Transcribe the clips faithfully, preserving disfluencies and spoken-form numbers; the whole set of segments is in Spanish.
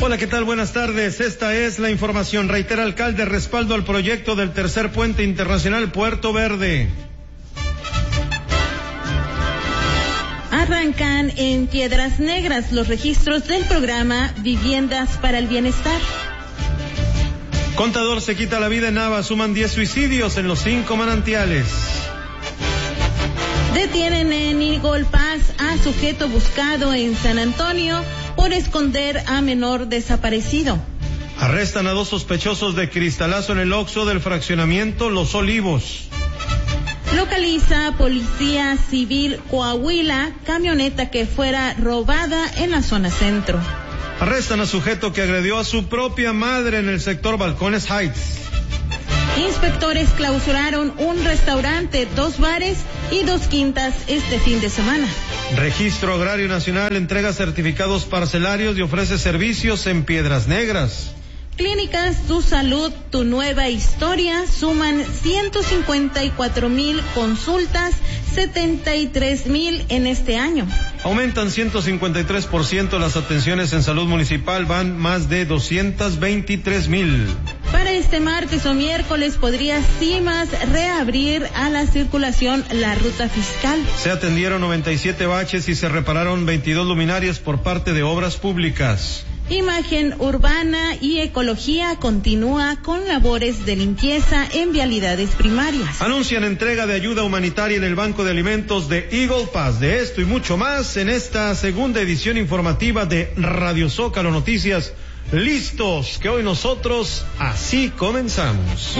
Hola, ¿qué tal? Buenas tardes. Esta es la información. Reitera alcalde respaldo al proyecto del tercer puente internacional Puerto Verde. Arrancan en Piedras Negras los registros del programa Viviendas para el Bienestar. Contador se quita la vida en Nava, suman diez suicidios en los cinco manantiales. Detienen en Eagle Pass a sujeto buscado en San Antonio por esconder a menor desaparecido. Arrestan a dos sospechosos de cristalazo en el Oxxo del fraccionamiento Los Olivos. Localiza Policía Civil Coahuila camioneta que fuera robada en la zona centro. Arrestan a sujeto que agredió a su propia madre en el sector Balcones Heights. Inspectores clausuraron un restaurante, dos bares y dos quintas este fin de semana. Registro Agrario Nacional entrega certificados parcelarios y ofrece servicios en Piedras Negras. Clínicas Tu Salud, Tu Nueva Historia suman ciento cincuenta y cuatro mil consultas, setenta y tres mil en este año. Aumentan ciento cincuenta y tres por ciento las atenciones en salud municipal, van más de doscientos veintitrés mil. Para este martes o miércoles podría CIMAS reabrir a la circulación la ruta fiscal. Se atendieron noventa y siete baches y se repararon veintidós luminarias por parte de Obras Públicas. Imagen Urbana y Ecología continúa con labores de limpieza en vialidades primarias. Anuncian entrega de ayuda humanitaria en el Banco de Alimentos de Eagle Pass. De esto y mucho más en esta segunda edición informativa de Radio Zócalo Noticias. Listos, que hoy nosotros así comenzamos.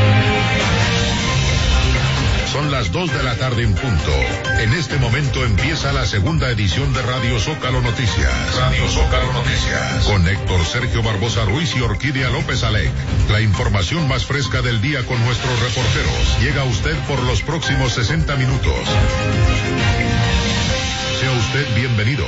Son las dos de la tarde en punto. En este momento empieza la segunda edición de Radio Zócalo Noticias. Radio Zócalo Noticias. Con Héctor Sergio Barbosa Ruiz y Orquídea López Alec. La información más fresca del día con nuestros reporteros. Llega a usted por los próximos sesenta minutos. Sea usted bienvenido.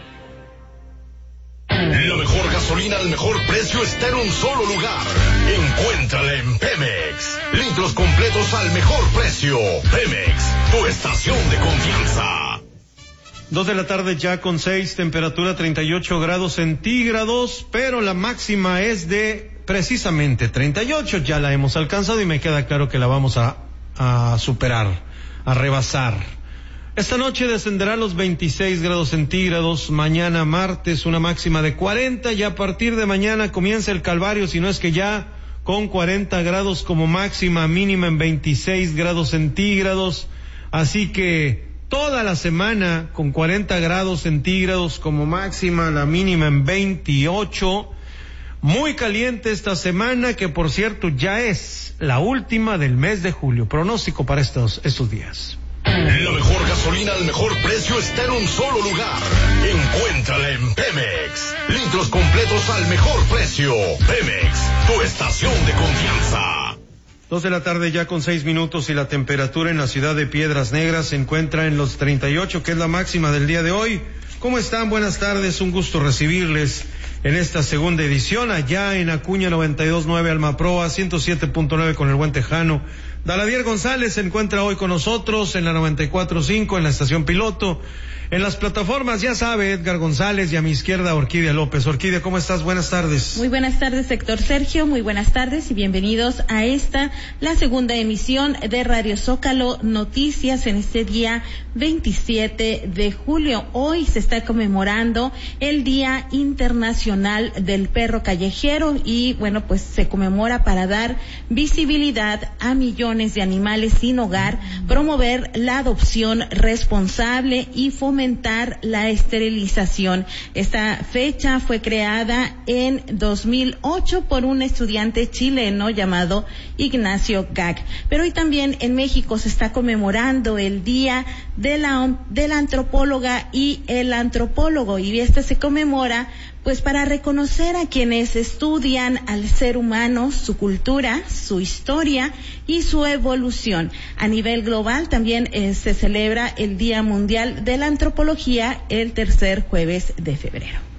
La mejor gasolina al mejor precio está en un solo lugar. Encuéntrala en Pemex. Litros completos al mejor precio. Pemex, tu estación de confianza. Dos de la tarde ya con seis, temperatura treinta y ocho grados centígrados, pero la máxima es de precisamente treinta y ocho. Ya la hemos alcanzado y me queda claro que la vamos a, a superar, a rebasar. Esta noche descenderá a los veintiséis grados centígrados, mañana martes una máxima de cuarenta y a partir de mañana comienza el calvario, si no es que ya con cuarenta grados como máxima, mínima en veintiséis grados centígrados, así que toda la semana con cuarenta grados centígrados como máxima, la mínima en veintiocho, muy caliente esta semana que por cierto ya es la última del mes de julio, pronóstico para estos, estos días. La mejor gasolina al mejor precio está en un solo lugar. Encuéntrala en Pemex. Litros completos al mejor precio. Pemex, tu estación de confianza. Dos de la tarde ya con seis minutos y la temperatura en la ciudad de Piedras Negras se encuentra en los treinta y ocho, que es la máxima del día de hoy. ¿Cómo están? Buenas tardes, un gusto recibirles en esta segunda edición, allá en Acuña noventa y dos punto nueve, Almaproa ciento siete punto nueve con el Buen Tejano. Daladier González se encuentra hoy con nosotros en la noventa y cuatro punto cinco, en la estación piloto. En las plataformas, ya sabe, Edgar González, y a mi izquierda Orquídea López. Orquídea, ¿cómo estás? Buenas tardes. Muy buenas tardes, Héctor Sergio, muy buenas tardes y bienvenidos a esta, la segunda emisión de Radio Zócalo Noticias en este día veintisiete de julio. Hoy se está conmemorando el Día Internacional del Perro Callejero y, bueno, pues se conmemora para dar visibilidad a millones de animales sin hogar, promover la adopción responsable y fomentar Fomentar la esterilización. Esta fecha fue creada en dos mil ocho por un estudiante chileno llamado Ignacio Gag. Pero hoy también en México se está conmemorando el Día de la, de la Antropóloga y el Antropólogo, y este se conmemora pues para reconocer a quienes estudian al ser humano, su cultura, su historia y su evolución. A nivel global también eh, se celebra el Día Mundial de la Antropología el tercer jueves de febrero.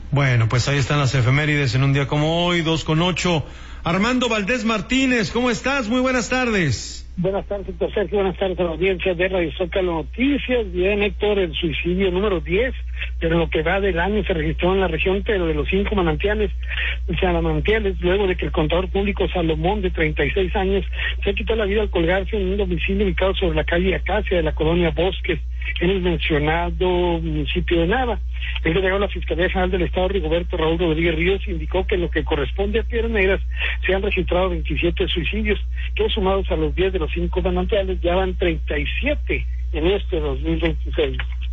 Bueno, pues ahí están las efemérides en un día como hoy, dos con ocho. Armando Valdés Martínez, ¿cómo estás? Muy buenas tardes. Buenas tardes, Héctor Sergio. Buenas tardes a la audiencia de Radio Zócalo Noticias. Bien, Héctor, el suicidio número diez, pero lo que va del año se registró en la región, pero de los cinco manantiales, o sea, manantiales, luego de que el contador público Salomón, de treinta y seis años, se quitó la vida al colgarse en un domicilio ubicado sobre la calle Acacia de la colonia Bosques, en el mencionado municipio de Nava. El delegado de la Fiscalía General del Estado, Rigoberto Raúl Rodríguez Ríos, indicó que en lo que corresponde a Piedras Negras se han registrado veintisiete suicidios, que sumados a los diez de los cinco manantiales ya van treinta y siete en este dos mil veintiséis.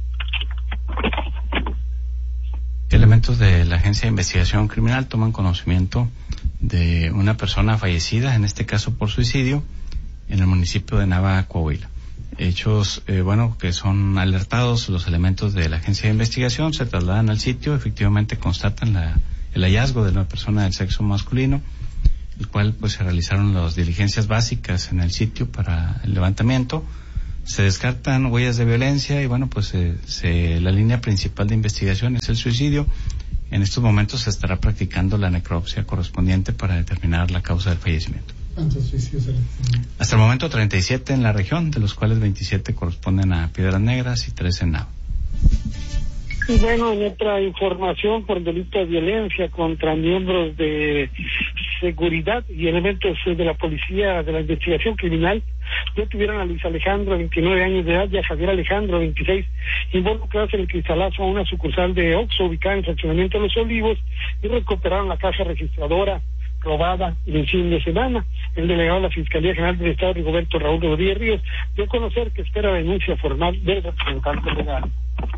Elementos de la Agencia de Investigación Criminal toman conocimiento de una persona fallecida, en este caso por suicidio, en el municipio de Nava, Coahuila. Hechos, eh, bueno, que son alertados los elementos de la Agencia de Investigación, se trasladan al sitio, efectivamente constatan la, el hallazgo de una persona del sexo masculino, el cual pues se realizaron las diligencias básicas en el sitio para el levantamiento, se descartan huellas de violencia y bueno, pues eh, se, la línea principal de investigación es el suicidio. En estos momentos se estará practicando la necropsia correspondiente para determinar la causa del fallecimiento. ¿Cuántos suicidios hay? Hasta el momento treinta y siete en la región, de los cuales veintisiete corresponden a Piedras Negras y tres en Nava. Y bueno, en otra información, por delito de violencia contra miembros de seguridad y elementos de la policía de la investigación criminal, detuvieron a Luis Alejandro, veintinueve años de edad, y a Javier Alejandro, veintiséis, involucrados en el cristalazo a una sucursal de Oxxo ubicada en el fraccionamiento de Los Olivos, y recuperaron la caja registradora robada el fin de semana. El delegado de la Fiscalía General del Estado, Rigoberto Raúl Rodríguez Ríos, dio a conocer que espera denuncia formal del representante legal.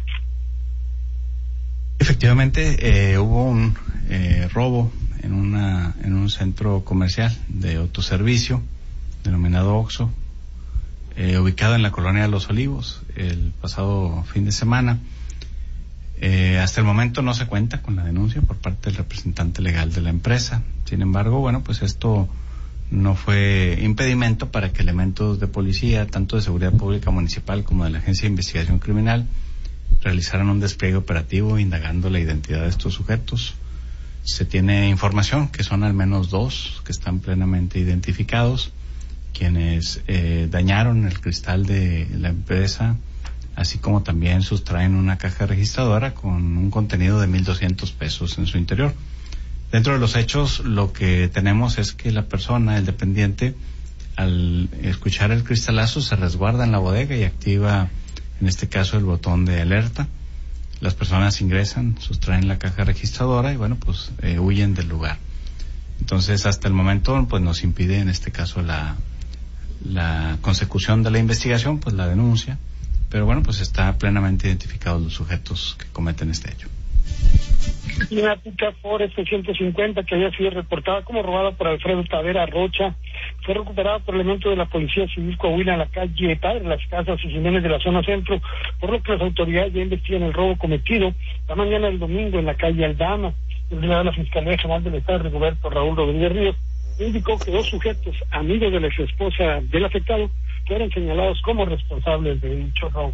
Efectivamente, eh, hubo un eh, robo en una en un centro comercial de autoservicio denominado Oxxo, eh, ubicado en la colonia de Los Olivos, el pasado fin de semana. Eh, hasta el momento no se cuenta con la denuncia por parte del representante legal de la empresa. Sin embargo, bueno, pues esto no fue impedimento para que elementos de policía, tanto de seguridad pública municipal como de la Agencia de Investigación Criminal, realizaran un despliegue operativo indagando la identidad de estos sujetos. Se tiene información que son al menos dos que están plenamente identificados, quienes eh, dañaron el cristal de la empresa, así como también sustraen una caja registradora con un contenido de mil doscientos pesos en su interior. Dentro de los hechos, lo que tenemos es que la persona, el dependiente, al escuchar el cristalazo, se resguarda en la bodega y activa, en este caso, el botón de alerta. Las personas ingresan, sustraen la caja registradora y, bueno, pues eh, huyen del lugar. Entonces, hasta el momento, pues nos impide, en este caso, la, la consecución de la investigación, pues la denuncia. Pero bueno, pues está plenamente identificados los sujetos que cometen este hecho. Y una pica Ford F ciento cincuenta que había sido reportada como robada por Alfredo Tavera Rocha fue recuperada por elementos de la Policía Civil Coahuila en la calle Padre Las Casas y Jiménez de la zona centro, por lo que las autoridades ya investigan el robo cometido la mañana del domingo en la calle Aldama. El delegado de la Fiscalía General del Estado, Rigoberto Raúl Rodríguez Ríos, indicó que dos sujetos, amigos de la exesposa del afectado, fueron señalados como responsables de dicho robo.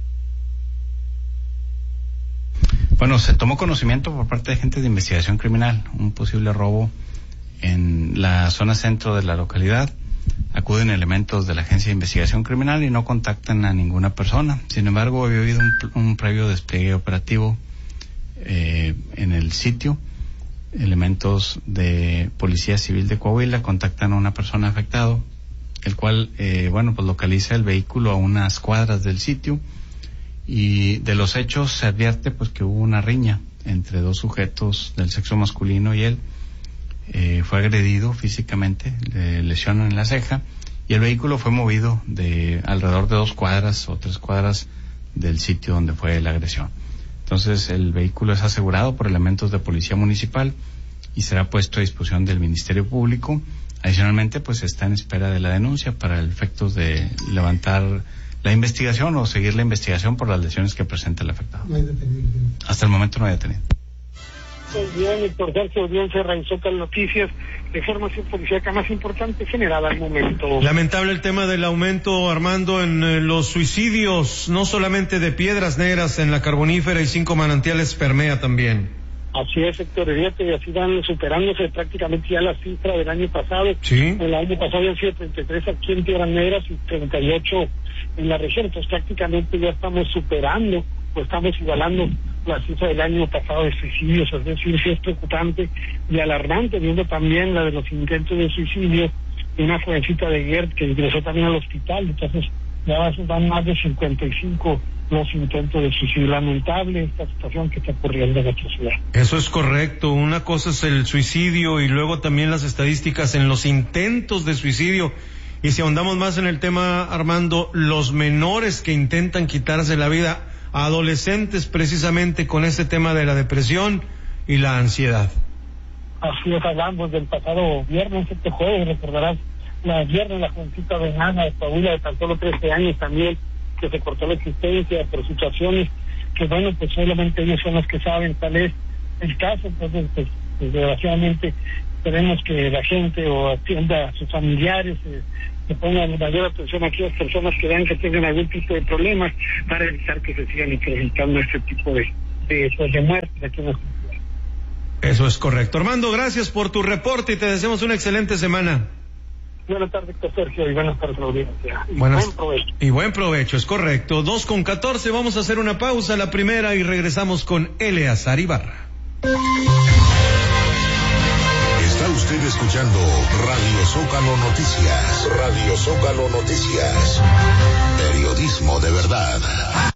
Bueno, se tomó conocimiento por parte de agentes de investigación criminal un posible robo en la zona centro de la localidad. Acuden elementos de la Agencia de Investigación Criminal y no contactan a ninguna persona. Sin embargo, había habido un, un previo despliegue operativo eh, en el sitio. Elementos de Policía Civil de Coahuila contactan a una persona afectada, el cual, eh, bueno, pues localiza el vehículo a unas cuadras del sitio, y de los hechos se advierte pues que hubo una riña entre dos sujetos del sexo masculino y él. Eh, fue agredido físicamente, le lesionan en la ceja, y el vehículo fue movido de alrededor de dos cuadras o tres cuadras del sitio donde fue la agresión. Entonces el vehículo es asegurado por elementos de policía municipal y será puesto a disposición del Ministerio Público. Adicionalmente, pues está en espera de la denuncia para el efecto de levantar la investigación o seguir la investigación por las lesiones que presenta el afectado. No hay detenido. Hasta el momento no hay detenido. Muy bien, y por ser audiencia Radio Zócalo Noticias, la información policíaca más importante generada al momento. Lamentable el tema del aumento, Armando, en eh, los suicidios, no solamente de Piedras Negras en la Carbonífera y Cinco Manantiales, permea también. Así es, Héctor, y así van superándose prácticamente ya la cifra del año pasado. Sí. El año pasado habían sido treinta y tres aquí en Piedras Negras y treinta y ocho en la región, entonces prácticamente ya estamos superando o estamos igualando la cifra del año pasado de suicidios, es decir, sí es preocupante y alarmante, viendo también la de los intentos de suicidio de una jovencita de Gerd que ingresó también al hospital, entonces ya van más de cincuenta y cinco los intentos de suicidio. Lamentable esta situación que está ocurriendo en nuestra ciudad. Eso es correcto. Una cosa es el suicidio y luego también las estadísticas en los intentos de suicidio. Y si ahondamos más en el tema, Armando, los menores que intentan quitarse la vida, adolescentes precisamente con este tema de la depresión y la ansiedad. Así es, hablamos del pasado viernes, este jueves, recordarás, la viernes la jovencita de Ana, de Paula, de tan solo trece años también, que se cortó la existencia por situaciones que, bueno, pues solamente ellos son los que saben cuál es el caso. Entonces, pues, desgraciadamente, tenemos que la gente o atienda a sus familiares, eh, que pongan mayor atención a aquellas personas que vean que tengan algún tipo de problemas para evitar que se sigan incrementando este tipo de, de, pues, de muertes aquí en nuestra ciudad. Eso es correcto. Armando, gracias por tu reporte y te deseamos una excelente semana. Buenas tardes, Sergio, y buenas tardes a la audiencia. Y buenas, buen provecho. Y buen provecho, es correcto. Dos con catorce, vamos a hacer una pausa, la primera, y regresamos con Eleazar Ibarra. Está usted escuchando Radio Zócalo Noticias. Radio Zócalo Noticias. Periodismo de verdad.